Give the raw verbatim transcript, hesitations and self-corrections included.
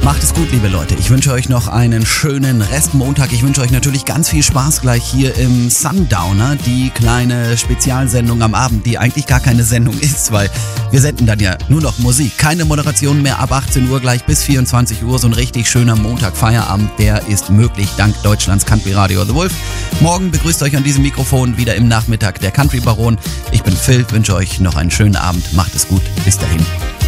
Macht es gut, liebe Leute. Ich wünsche euch noch einen schönen Restmontag. Ich wünsche euch natürlich ganz viel Spaß gleich hier im Sundowner, die kleine Spezialsendung am Abend, die eigentlich gar keine Sendung ist, weil wir senden dann ja nur noch Musik. Keine Moderation mehr ab achtzehn Uhr gleich bis vierundzwanzig Uhr. So ein richtig schöner Montag-Feierabend, der ist möglich dank Deutschlands Country Radio The Wolf. Morgen begrüßt euch an diesem Mikrofon wieder im Nachmittag der Country Baron. Ich bin Phil, wünsche euch noch einen schönen Abend. Macht es gut. Bis dahin.